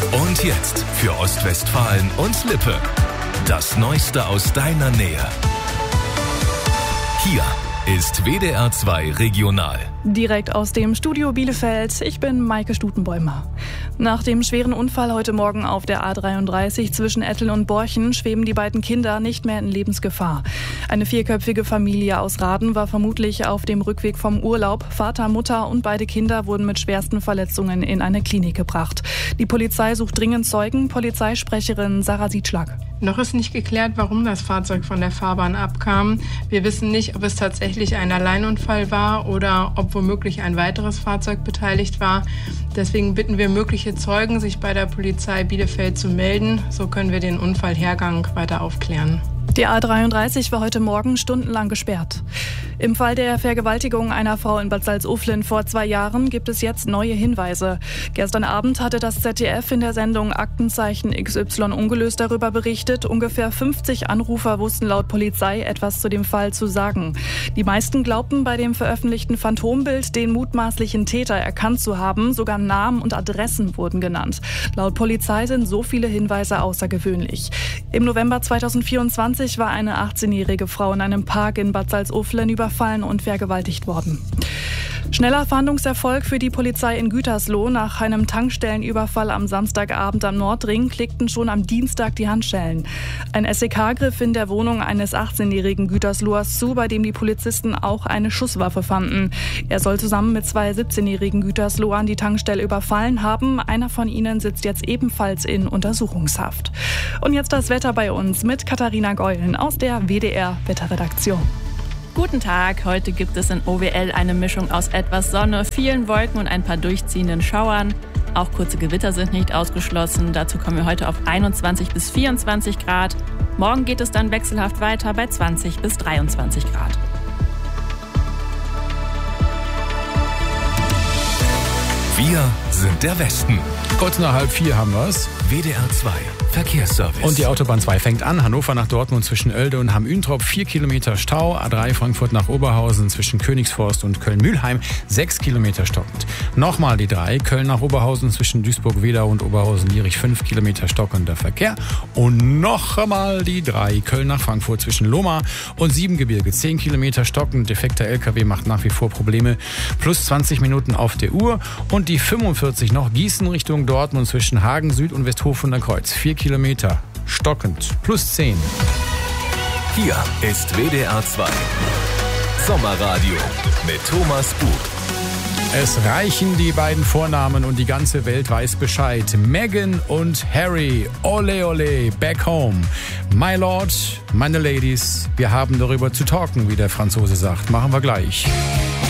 Und jetzt für Ostwestfalen und Lippe. Das Neueste aus deiner Nähe. Hier ist WDR 2 Regional. Direkt aus dem Studio Bielefeld, ich bin Maike Stutenbäumer. Nach dem schweren Unfall heute Morgen auf der A33 zwischen Etteln und Borchen schweben die beiden Kinder nicht mehr in Lebensgefahr. Eine vierköpfige Familie aus Raden war vermutlich auf dem Rückweg vom Urlaub. Vater, Mutter und beide Kinder wurden mit schwersten Verletzungen in eine Klinik gebracht. Die Polizei sucht dringend Zeugen, Polizeisprecherin Sarah Sietschlag. Noch ist nicht geklärt, warum das Fahrzeug von der Fahrbahn abkam. Wir wissen nicht, ob es tatsächlich ein Alleinunfall war oder ob womöglich ein weiteres Fahrzeug beteiligt war. Deswegen bitten wir mögliche Zeugen, sich bei der Polizei Bielefeld zu melden. So können wir den Unfallhergang weiter aufklären. Die A33 war heute Morgen stundenlang gesperrt. Im Fall der Vergewaltigung einer Frau in Bad Salzuflen vor 2 Jahren gibt es jetzt neue Hinweise. Gestern Abend hatte das ZDF in der Sendung Aktenzeichen XY ungelöst darüber berichtet. Ungefähr 50 Anrufer wussten laut Polizei etwas zu dem Fall zu sagen. Die meisten glaubten bei dem veröffentlichten Phantombild den mutmaßlichen Täter erkannt zu haben. Sogar Namen und Adressen wurden genannt. Laut Polizei sind so viele Hinweise außergewöhnlich. Im November 2024 war eine 18-jährige Frau in einem Park in Bad Salzuflen überfallen und vergewaltigt worden. Schneller Fahndungserfolg für die Polizei in Gütersloh. Nach einem Tankstellenüberfall am Samstagabend am Nordring klickten schon am Dienstag die Handschellen. Ein SEK griff in der Wohnung eines 18-jährigen Güterslohers zu, bei dem die Polizisten auch eine Schusswaffe fanden. Er soll zusammen mit 2 17-jährigen Güterslohern die Tankstelle überfallen haben. Einer von ihnen sitzt jetzt ebenfalls in Untersuchungshaft. Und jetzt das Wetter bei uns mit Katharina Geulen aus der WDR-Wetterredaktion. Guten Tag, heute gibt es in OWL eine Mischung aus etwas Sonne, vielen Wolken und ein paar durchziehenden Schauern. Auch kurze Gewitter sind nicht ausgeschlossen. Dazu kommen wir heute auf 21 bis 24 Grad. Morgen geht es dann wechselhaft weiter bei 20 bis 23 Grad. Wir sind der Westen. Kurz nach 3:30 haben wir es. WDR 2 Verkehrsservice. Und die Autobahn 2 fängt an. Hannover nach Dortmund zwischen Oelde und Hamm-Üntrop 4 Kilometer Stau. A3 Frankfurt nach Oberhausen zwischen Königsforst und Köln-Mühlheim 6 Kilometer stockend. Nochmal die 3 Köln nach Oberhausen zwischen Duisburg-Wedau und Oberhausen-Lierich 5 Kilometer stockender Verkehr. Und noch einmal die 3 Köln nach Frankfurt zwischen Lohmar und Siebengebirge 10 Kilometer stockend. Defekter LKW macht nach wie vor Probleme. Plus 20 Minuten auf der Uhr. Und die 45 noch Gießen Richtung Dortmund zwischen Hagen Süd und Westhofen am Kreuz 4 Kilometer stockend. Plus 10. Hier ist WDR 2 Sommerradio mit Thomas Buch. Es reichen die beiden Vornamen und die ganze Welt weiß Bescheid. Meghan und Harry, ole ole, back home. My Lord, meine Ladies, wir haben darüber zu talken, wie der Franzose sagt. Machen wir gleich.